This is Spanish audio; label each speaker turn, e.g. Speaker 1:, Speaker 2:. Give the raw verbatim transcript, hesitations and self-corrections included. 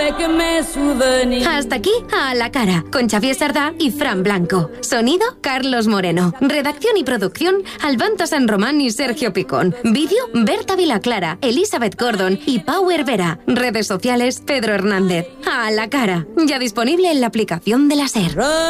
Speaker 1: Hasta aquí A la Cara, con Xavier Sardá y Fran Blanco. Sonido, Carlos Moreno. Redacción y producción, Albanta San Román y Sergio Picón. Vídeo, Berta Vilaclara, Elizabeth Gordon y Power Vera. Redes sociales, Pedro Hernández. A la Cara, ya disponible en la aplicación de la SER.